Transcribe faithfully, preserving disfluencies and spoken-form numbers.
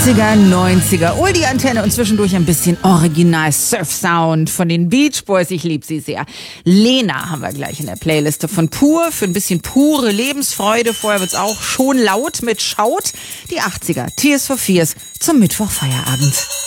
achtziger, neunziger, hol die Antenne und zwischendurch ein bisschen Original-Surf-Sound von den Beach Boys. Ich liebe sie sehr. Lena haben wir gleich in der Playliste von Pur für ein bisschen pure Lebensfreude. Vorher wird's auch schon laut mit Schaut. Die achtziger, Tears for Fears zum Mittwochfeierabend.